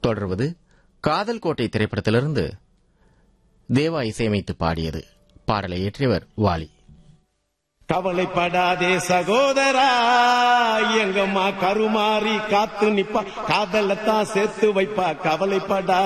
தொடர்வது காதல் கோட்டை திரைப்படத்திலிருந்து தேவா இசையமைத்து பாடியது. பாடலை இயற்றியவர் வாலி. கவலைப்படாதே சகோதரா, எங்கம்மா கருமாறி காத்து நிப்பா, காதலத்தான் சேர்த்து வைப்பா, கவலைப்படா